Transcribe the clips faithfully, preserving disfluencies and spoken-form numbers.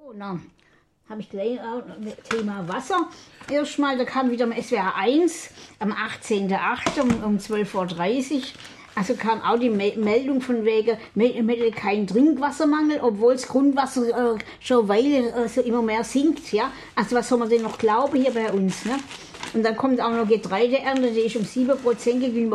Oh, na, habe ich gleich auch Thema Wasser. Erstmal, da kam wieder im S W R eins am achtzehnten achten um, um zwölf Uhr dreißig. Also kam auch die Meldung von wegen, man hätte keinen Trinkwassermangel, obwohl das Grundwasser äh, schon eine Weile äh, so immer mehr sinkt. Ja? Also was soll man denn noch glauben hier bei uns? Ne? Und dann kommt auch noch Getreideernte, die ist um sieben Prozent gegenüber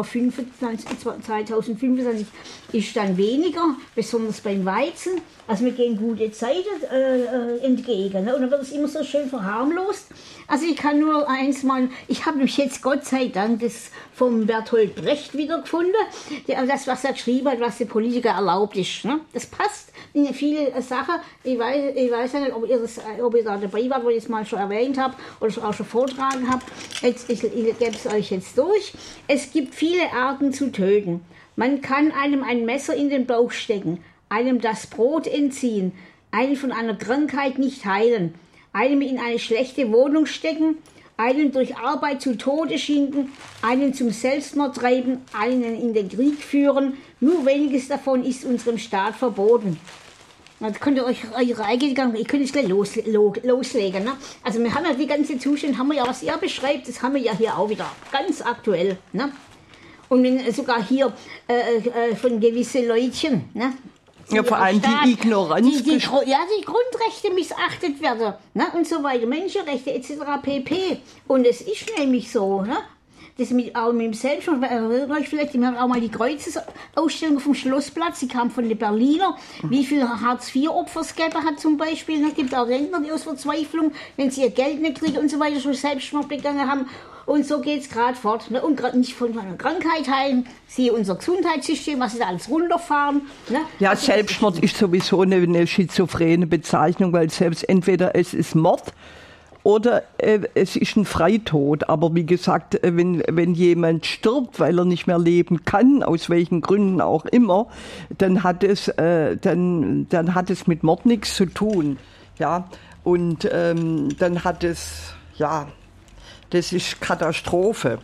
zweitausendfünfundzwanzig ist dann weniger, besonders beim Weizen. Also wir gehen gute Zeiten äh, entgegen. Ne? Und dann wird es immer so schön verharmlost. Also ich kann nur eins mal, ich habe mich jetzt Gott sei Dank das vom Bertolt Brecht wiedergefunden, das was er geschrieben hat, was der Politiker erlaubt ist. Ne? Das passt in viele Sachen. Ich weiß, ich weiß ja nicht, ob ihr, das, ob ihr da dabei wart, wo ich es mal schon erwähnt habe oder auch schon vortragen habe. Jetzt, ich, ich gebe es euch jetzt durch. Es gibt viele Arten zu töten. Man kann einem ein Messer in den Bauch stecken, einem das Brot entziehen, einen von einer Krankheit nicht heilen, einem in eine schlechte Wohnung stecken, einen durch Arbeit zu Tode schinden, einen zum Selbstmord treiben, einen in den Krieg führen. Nur weniges davon ist unserem Staat verboten. Dann könnt ihr euch eure eigene Gedanken, ich könnte es gleich los, loslegen. Ne? Also wir haben ja die ganze Zustände, haben wir ja, was ihr beschreibt, das haben wir ja hier auch wieder, ganz aktuell. Ne? Und wenn sogar hier äh, äh, von gewissen Leutchen, ne? Ja, vor allem Staat, die Ignoranz. Die, die, ja, die Grundrechte missachtet werden, ne? Und so weiter, Menschenrechte et cetera pp. Und es ist nämlich so, ne? Das mit, auch mit dem Selbstmord, erinnert euch vielleicht, wir haben auch mal die Kreuzesausstellung vom Schlossplatz, die kam von den Berliner, wie viele Hartz vier Opfer es gegeben hat zum Beispiel. Es gibt auch Rentner, die aus Verzweiflung, wenn sie ihr Geld nicht kriegen und so weiter, schon Selbstmord begangen haben. Und so geht es gerade fort. Ne? Und gerade nicht von einer Krankheit heilen, siehe unser Gesundheitssystem, was sie da alles runterfahren. Ne? Ja, also Selbstmord ist sowieso eine, eine schizophrene Bezeichnung, weil selbst entweder es ist Mord oder äh, es ist ein Freitod. Aber wie gesagt, wenn, wenn jemand stirbt, weil er nicht mehr leben kann, aus welchen Gründen auch immer, dann hat es, äh, dann, dann hat es mit Mord nichts zu tun. Ja? Und ähm, dann hat es, ja... Das ist Katastrophe.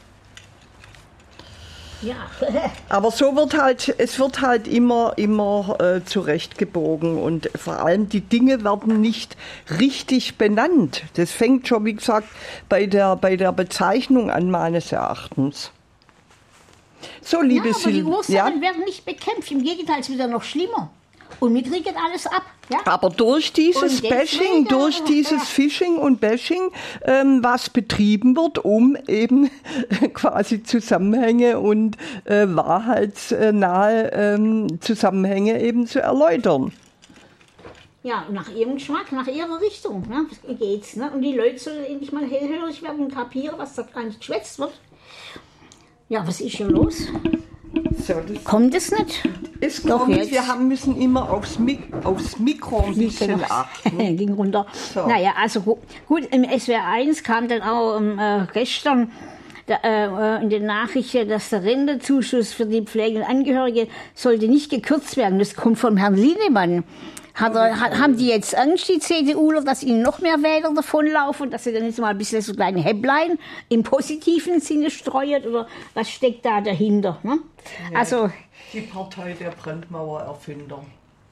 Ja. Aber so wird halt, es wird halt immer, immer äh, zurechtgebogen und vor allem die Dinge werden nicht richtig benannt. Das fängt schon, wie gesagt, bei der, bei der Bezeichnung an, meines Erachtens. So, liebe ja, aber die Ursachen ja? werden nicht bekämpft, im Gegenteil, es ist wieder noch schlimmer. Und wir kriegen alles ab. Ja? Aber durch dieses Bashing, durch dieses Phishing und Bashing, ähm, was betrieben wird, um eben quasi Zusammenhänge und äh, wahrheitsnahe ähm, Zusammenhänge eben zu erläutern. Ja, nach ihrem Geschmack, nach ihrer Richtung ne, geht's. Ne? Und die Leute sollen endlich mal hellhörig werden und kapieren, was da gar nicht geschwätzt wird. Ja, was ist hier los? So, das kommt es nicht? Es kommt, jetzt. Wir haben müssen immer aufs, Mik aufs Mikro ein bisschen achten. Ging runter. So. Naja, also gut, gut, im S W R eins kam dann auch ähm, äh, gestern da, äh, in den Nachrichten, dass der Rentezuschuss für die pflegenden Angehörige sollte nicht gekürzt werden. Das kommt vom Herrn Lienemann. Hat er, hat, haben die jetzt Angst, die CDUler, dass ihnen noch mehr Wähler davonlaufen, dass sie dann jetzt mal ein bisschen so kleine Häpplein im positiven Sinne streuen? Oder was steckt da dahinter? Ne? Ja, also, die Partei der Brandmauererfinder.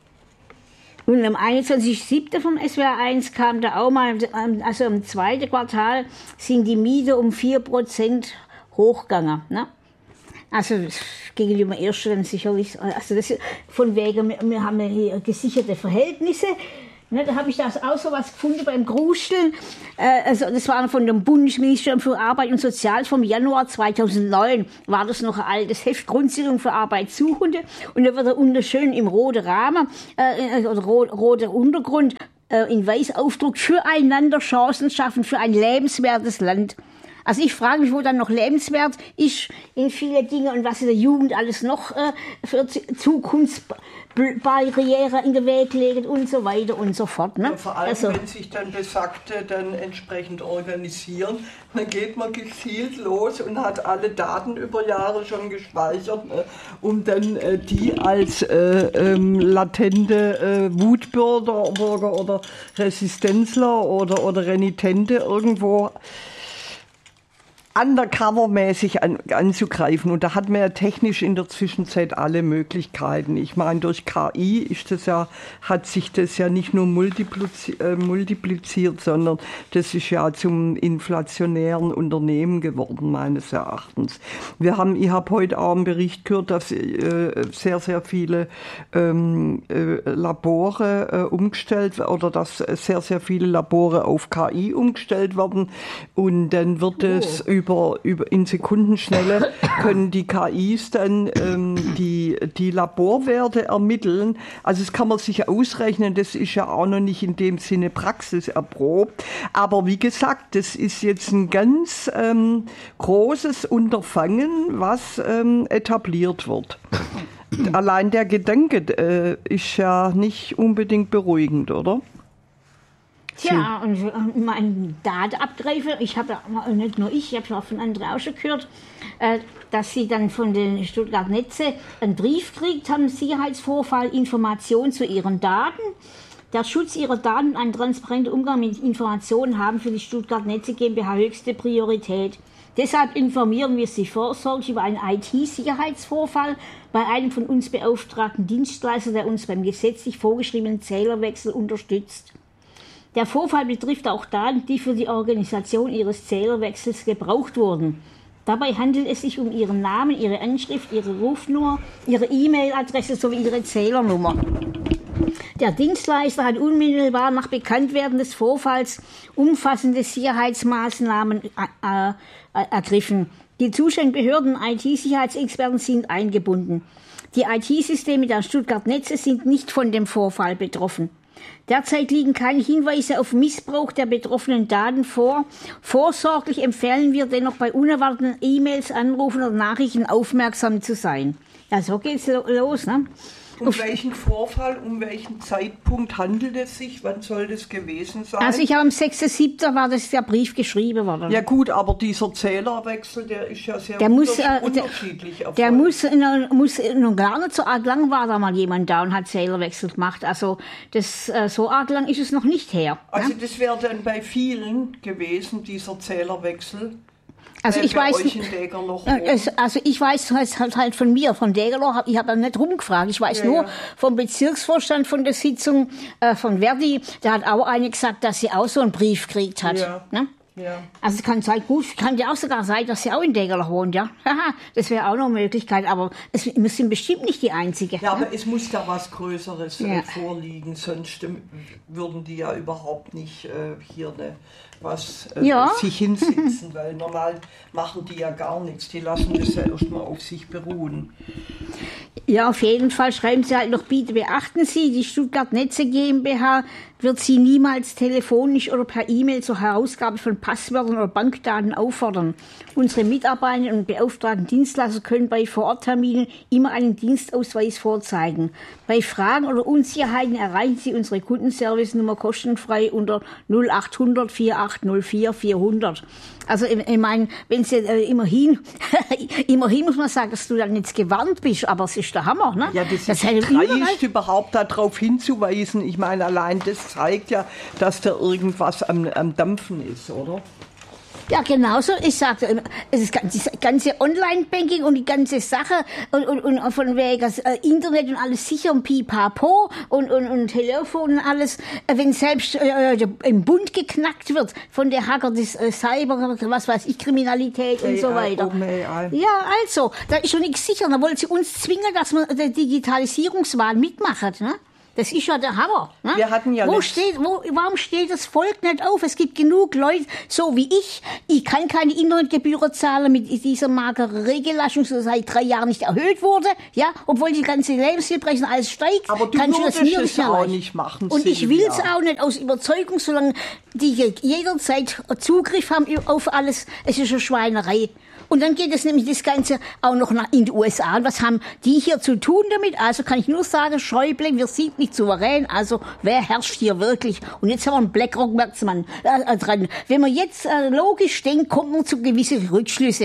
Und am einundzwanzigsten siebten vom S W R eins kam da auch mal, also im zweiten Quartal sind die Mieten um vier Prozent hochgegangen. Ne? Also gegenüber dem ersten dann sicherlich, also das von wegen, wir haben ja hier gesicherte Verhältnisse. Ne, da habe ich das auch so was gefunden beim Grusteln. Äh, also das war von dem Bundesministerium für Arbeit und Soziales vom Januar zweitausendneun. War das noch ein altes Heft, Grundsicherung für Arbeitssuchende. Und da wird er wunderschön im roten Rahmen, äh, oder rot, roter Untergrund, äh, in weiß Aufdruck, füreinander Chancen schaffen für ein lebenswertes Land. Also ich frage mich, wo dann noch lebenswert ist in viele Dinge und was in der Jugend alles noch äh, für Zukunftsbarrieren in den Weg legt und so weiter und so fort. Ne? Ja, vor allem, also, wenn sich dann Besagte dann entsprechend organisieren, dann geht man gezielt los und hat alle Daten über Jahre schon gespeichert, äh, um dann äh, die als äh, ähm, latente äh, Wutbürger Bürger oder Resistenzler oder, oder Renitente irgendwo undercover-mäßig an, anzugreifen. Und da hat man ja technisch in der Zwischenzeit alle Möglichkeiten. Ich meine, durch K I ist das ja, hat sich das ja nicht nur multipliziert, äh, multipliziert, sondern das ist ja zum inflationären Unternehmen geworden, meines Erachtens. Wir haben, ich habe heute auch einen Bericht gehört, dass äh, sehr, sehr viele ähm, äh, Labore äh, umgestellt oder dass sehr, sehr viele Labore auf K I umgestellt werden. Und dann wird es oh. über, über in Sekundenschnelle können die K Is dann ähm, die, die Laborwerte ermitteln. Also das kann man sich ausrechnen, das ist ja auch noch nicht in dem Sinne praxiserprobt. Aber wie gesagt, das ist jetzt ein ganz ähm, großes Unterfangen, was ähm, etabliert wird. Allein der Gedanke äh, ist ja nicht unbedingt beruhigend, oder? Tja, und mein Datenabgreifer, ich habe ja, nicht nur ich, ich habe ja auch von anderen auch schon gehört, dass sie dann von den Stuttgart Netze einen Brief gekriegt haben, Sicherheitsvorfall, Informationen zu ihren Daten. Der Schutz ihrer Daten und ein transparenter Umgang mit Informationen haben für die Stuttgart Netze GmbH höchste Priorität. Deshalb informieren wir Sie vorsorglich über einen I T-Sicherheitsvorfall bei einem von uns beauftragten Dienstleister, der uns beim gesetzlich vorgeschriebenen Zählerwechsel unterstützt. Der Vorfall betrifft auch Daten, die für die Organisation Ihres Zählerwechsels gebraucht wurden. Dabei handelt es sich um Ihren Namen, Ihre Anschrift, Ihre Rufnummer, Ihre E-Mail-Adresse sowie Ihre Zählernummer. Der Dienstleister hat unmittelbar nach Bekanntwerden des Vorfalls umfassende Sicherheitsmaßnahmen äh, äh, ergriffen. Die zuständigen Behörden und I T-Sicherheitsexperten sind eingebunden. Die I T-Systeme der Stuttgart Netze sind nicht von dem Vorfall betroffen. Derzeit liegen keine Hinweise auf Missbrauch der betroffenen Daten vor. Vorsorglich empfehlen wir dennoch bei unerwarteten E-Mails, Anrufen oder Nachrichten aufmerksam zu sein. Ja, so geht's los, ne? Um welchen Vorfall, um welchen Zeitpunkt handelt es sich? Wann soll das gewesen sein? Also ich habe am sechsten siebten war das der Brief geschrieben worden. Ja gut, aber dieser Zählerwechsel, der ist ja sehr der muss, äh, unterschiedlich der, der muss, noch, muss noch gar nicht so arg lang war da mal jemand da und hat Zählerwechsel gemacht. Also das, äh, so arg lang ist es noch nicht her. Also ja? Das wäre dann bei vielen gewesen, dieser Zählerwechsel. Also ich weiß, also ich weiß halt, halt von mir, von Degerloch, ich habe ja nicht rumgefragt, ich weiß ja, nur ja. vom Bezirksvorstand von der Sitzung äh, von Verdi, da hat auch eine gesagt, dass sie auch so einen Brief gekriegt hat. Ja. Ne? Ja. Also es kann sein, gut, kann ja auch sogar sein, dass sie auch in Degerloch wohnt, ja. Das wäre auch noch eine Möglichkeit, aber es, wir sind bestimmt nicht die Einzige. Ja, aber es muss da was Größeres ja. vorliegen, sonst würden die ja überhaupt nicht äh, hier eine was äh, ja. sich hinsitzen, weil normal machen die ja gar nichts. Die lassen das ja erstmal auf sich beruhen. Ja, auf jeden Fall schreiben Sie halt noch, bitte beachten Sie, die Stuttgart Netze GmbH wird Sie niemals telefonisch oder per E-Mail zur Herausgabe von Passwörtern oder Bankdaten auffordern. Unsere Mitarbeiter und beauftragten Dienstleister können bei Vorortterminen immer einen Dienstausweis vorzeigen. Bei Fragen oder Unsicherheiten erreichen Sie unsere Kundenservice-Nummer kostenfrei unter null acht hundert vier acht null vier vierhundert. Also ich meine, wenn Sie äh, immerhin, immerhin muss man sagen, dass du dann jetzt gewarnt bist, aber es ist der Hammer, ne? Ja, das, das ist dreist, überhaupt darauf hinzuweisen. Ich meine, allein das zeigt ja, dass da irgendwas am, am Dampfen ist, oder? Ja, genauso. Ich sagte, es ist das ganze Online-Banking und die ganze Sache und, und, und von wegen das Internet und alles sicher und Pipapo und, und, und Telefon und alles. Wenn selbst äh, im Bund geknackt wird von der Hacker, das äh, Cyber, was weiß ich, Kriminalität und so weiter. Ja, also, da ist schon nichts sicher. Da wollen sie uns zwingen, dass wir die Digitalisierungswahn mitmachen, ne? Das ist ja der Hammer. Ne? Wir hatten ja wo steht, wo, warum steht das Volk nicht auf? Es gibt genug Leute, so wie ich. Ich kann keine Internetgebühren zahlen mit dieser mageren Regellassung, die seit drei Jahren nicht erhöht wurde. Ja, obwohl die ganze Lebensmittelpreise alles steigt. Aber du kannst das mir nicht, auch nicht machen. Und ich will es auch nicht aus Überzeugung, solange die jederzeit Zugriff haben auf alles. Es ist eine Schweinerei. Und dann geht es nämlich das Ganze auch noch nach in die U S A. Und was haben die hier zu tun damit? Also kann ich nur sagen, Schäuble, wir sind nicht souverän. Also wer herrscht hier wirklich? Und jetzt haben wir einen BlackRock-Merksmann äh, dran. Wenn man jetzt äh, logisch denkt, kommt man zu gewissen Rückschlüsse.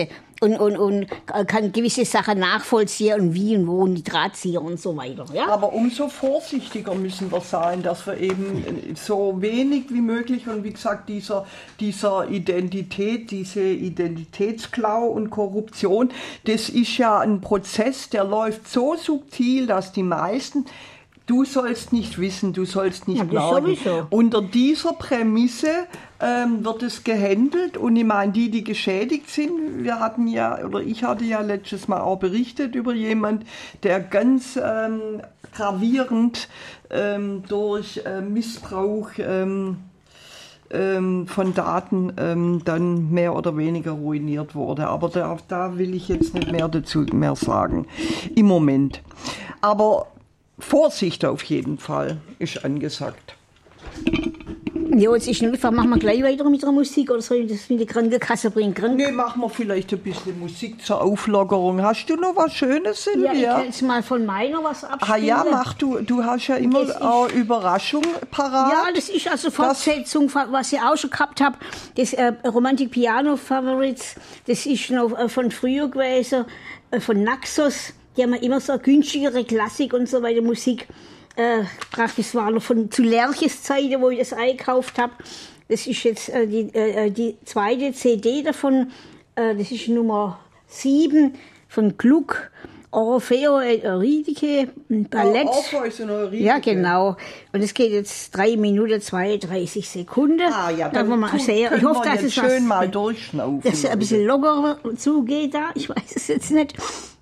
und, und, und kann gewisse Sachen nachvollziehen und wie und wo und die Drahtzieher und so weiter. Ja? Aber umso vorsichtiger müssen wir sein, dass wir eben so wenig wie möglich und wie gesagt dieser, dieser Identität, diese Identitätsklau und Korruption, das ist ja ein Prozess, der läuft so subtil, dass die meisten, du sollst nicht wissen, du sollst nicht ja, merken. Unter dieser Prämisse ähm, wird es gehandelt und ich meine, die, die geschädigt sind, wir hatten ja, oder ich hatte ja letztes Mal auch berichtet über jemand, der ganz ähm, gravierend ähm, durch äh, Missbrauch ähm, ähm, von Daten ähm, dann mehr oder weniger ruiniert wurde. Aber da, da will ich jetzt nicht mehr dazu mehr sagen im Moment. Aber Vorsicht auf jeden Fall ist angesagt. Ja, jetzt ist nicht, machen wir gleich weiter mit der Musik oder soll ich das in die Krankenkasse bringen? Krank Nee, machen wir vielleicht ein bisschen Musik zur Auflockerung. Hast du noch was Schönes, Silvia? Ja, ich kann jetzt mal von meiner was abspielen. Ah ja, mach du. Du hast ja immer auch Überraschung parat. Ja, das ist also Fortsetzung, das, was ich auch schon gehabt habe. Das äh, Romantic Piano Favorites, das ist noch äh, von früher gewesen, äh, von Naxos. Die haben immer so günstigere Klassik und so weiter Musik äh, gebracht. Das war noch von zu Lerches Zeiten, wo ich das eingekauft habe. Das ist jetzt äh, die, äh, die zweite C D davon. Äh, das ist Nummer sieben von Gluck. Orfeo et Eurydike, Ballett. Oh, Orpheus und Eurydike. Ja, genau. Und es geht jetzt drei Minuten zweiunddreißig Sekunden. Ah ja, dann da mal sehr, ich hoffe, dass es schön was, mal durchschnaufen. dass es ein bisschen lockerer zugeht da. Ich weiß es jetzt nicht.